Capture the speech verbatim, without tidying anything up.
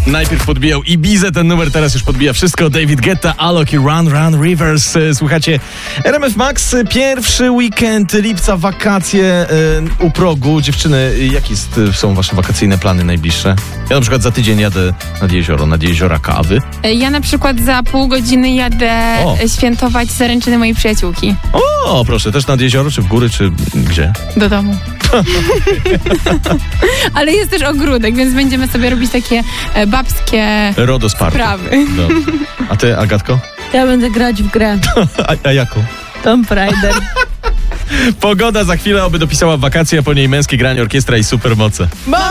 Najpierw podbijał Ibizę, ten numer teraz już podbija wszystko. David Guetta, Alok i Run Run Rivers. Słuchacie, R M F Max, pierwszy weekend lipca, wakacje yy, u progu. Dziewczyny, jakie są wasze wakacyjne plany najbliższe? Ja na przykład za tydzień jadę nad jezioro, nad jeziora Kawy. Ja na przykład za pół godziny jadę O. świętować zaręczyny mojej przyjaciółki. O, proszę, też nad jezioro, czy w góry, czy gdzie? Do domu. Ale jest też ogródek, więc będziemy sobie robić takie e, babskie Rodos Party. sprawy. Dobrze. A ty, Agatko? Ja będę grać w grę. A, a jaką? Tomb Raider. Pogoda za chwilę, oby dopisała wakacje, a po niej męskie granie, orkiestra i supermoce.